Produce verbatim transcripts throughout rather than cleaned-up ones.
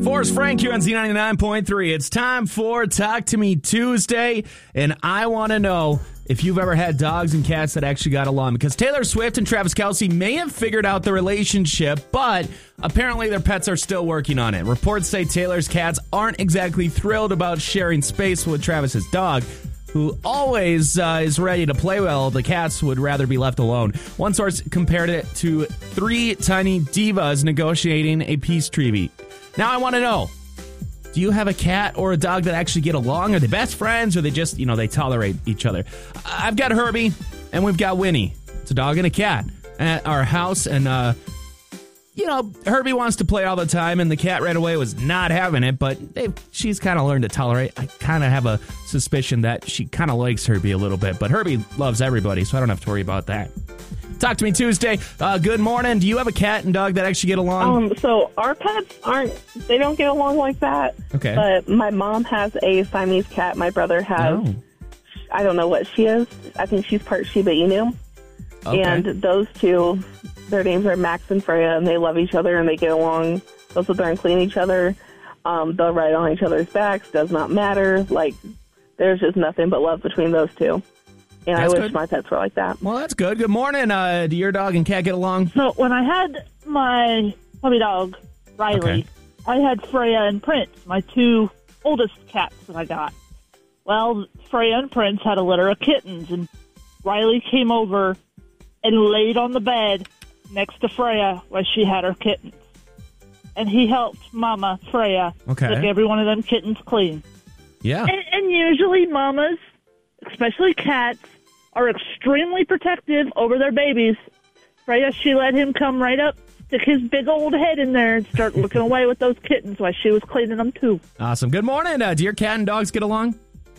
Forrest Frank here on Z ninety-nine point three. It's time for Talk to Me Tuesday, and I want to know if you've ever had dogs and cats that actually got along, because Taylor Swift and Travis Kelce may have figured out the relationship, but apparently their pets are still working on it. Reports say Taylor's cats aren't exactly thrilled about sharing space with Travis's dog, who always uh, is ready to play well. The cats would rather be left alone. One source compared it to three tiny divas negotiating a peace treaty. Now I want to know, do you have a cat or a dog that actually get along? Are they best friends, or they just, you know, they tolerate each other? I've got Herbie, and we've got Winnie. It's a dog and a cat at our house, and, uh, you know, Herbie wants to play all the time, and the cat right away was not having it, but they, she's kind of learned to tolerate. I kind of have a suspicion that she kind of likes Herbie a little bit, but Herbie loves everybody, so I don't have to worry about that. Talk to Me Tuesday. Uh, good morning. Do you have a cat and dog that actually get along? Um, so our pets aren't, they don't get along like that. Okay. But my mom has a Siamese cat. My brother has, Oh. I don't know what she is. I think she's part Shiba Inu. Okay. And those two, their names are Max and Freya, and they love each other and they get along. They'll sit there and clean each other. Um, they'll ride on each other's backs. Does not matter. Like, there's just nothing but love between those two. And That's I wish good. my pets were like that. Well, that's good. Good morning. Uh, do your dog and cat get along? So when I had my puppy dog, Riley, Okay. I had Freya and Prince, my two oldest cats that I got. Well, Freya and Prince had a litter of kittens, and Riley came over and laid on the bed next to Freya while she had her kittens. And he helped Mama, Freya, Okay. lick every one of them kittens clean. Yeah. And, and usually mamas, especially cats, are extremely protective over their babies. Freya, she let him come right up, stick his big old head in there, and start looking away with those kittens while she was cleaning them, too. Awesome. Good morning. Uh, do your cat and dogs get along?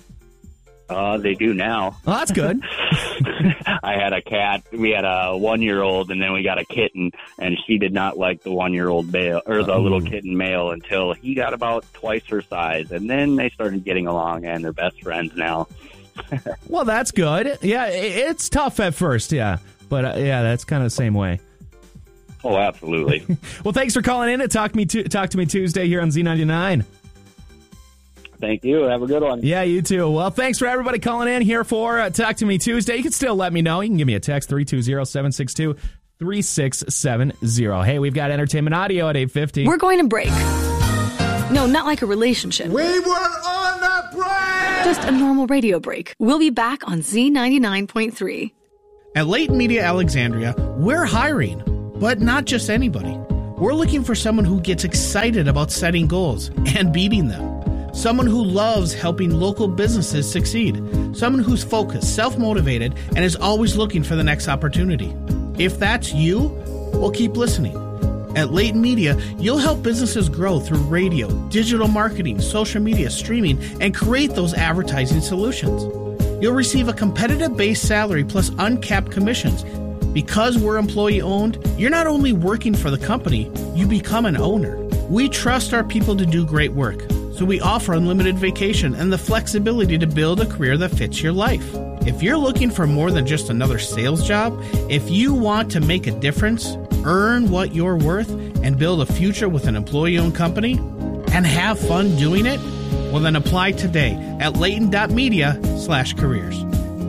Uh, they do now. Well, that's good. I had a cat. We had a one-year-old, and then we got a kitten, and she did not like the one-year-old male or the Oh. little kitten male until he got about twice her size, and then they started getting along, and they're best friends now. Well, that's good. Yeah, i- it's tough at first, yeah. But, uh, yeah, that's kind of the same way. Oh, absolutely. Well, thanks for calling in and Talk, me to- Talk to Me Tuesday here on Z ninety-nine. Thank you. Have a good one. Yeah, you too. Well, thanks for everybody calling in here for uh, Talk to Me Tuesday. You can still let me know. You can give me a text, three two zero, seven six two, three six seven zero. Hey, we've got entertainment audio at eight fifty. We're going to break. No, not like a relationship. We were on a break! Just a normal radio break. We'll be back on Z ninety-nine point three. At Leighton Media Alexandria, we're hiring, but not just anybody. We're looking for someone who gets excited about setting goals and beating them. Someone who loves helping local businesses succeed. Someone who's focused, self-motivated, and is always looking for the next opportunity. If that's you, well, keep listening. At Leighton Media, you'll help businesses grow through radio, digital marketing, social media, streaming, and create those advertising solutions. You'll receive a competitive base salary plus uncapped commissions. Because we're employee-owned, you're not only working for the company, you become an owner. We trust our people to do great work, so we offer unlimited vacation and the flexibility to build a career that fits your life. If you're looking for more than just another sales job, if you want to make a difference, earn what you're worth, and build a future with an employee-owned company, and have fun doing it, well then apply today at layton.media slash careers.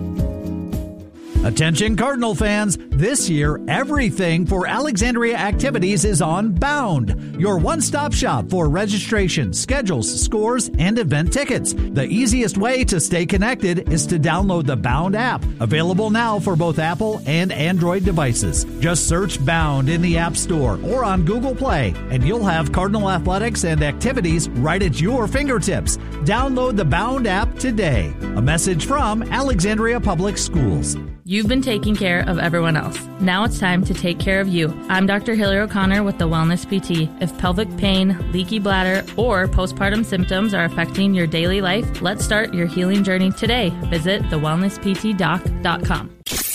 Attention Cardinal fans, this year everything for Alexandria activities is on Bound, your one-stop shop for registration, schedules, scores, and event tickets. The easiest way to stay connected is to download the Bound app, available now for both Apple and Android devices. Just search Bound in the App Store or on Google Play, and you'll have Cardinal athletics and activities right at your fingertips. Download the Bound app today. A message from Alexandria Public Schools. You've been taking care of everyone else. Now it's time to take care of you. I'm Doctor Hillary O'Connor with the Wellness P T. If pelvic pain, leaky bladder, or postpartum symptoms are affecting your daily life, let's start your healing journey today. Visit the wellness p t doc dot com.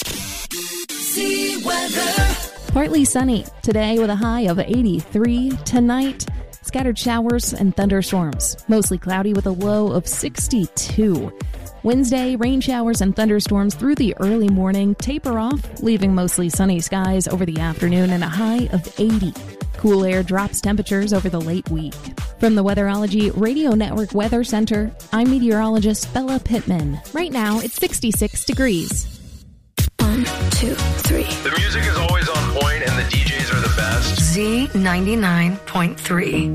See weather. Partly sunny today with a high of eighty-three. Tonight, scattered showers and thunderstorms. Mostly cloudy with a low of sixty-two. Wednesday, rain showers and thunderstorms through the early morning taper off, leaving mostly sunny skies over the afternoon and a high of eighty. Cool air drops temperatures over the late week. From the Weatherology Radio Network Weather Center, I'm meteorologist Bella Pittman. Right now, it's sixty-six degrees. One, two, three. The music is always on point and the D Js are the best. Z ninety-nine point three.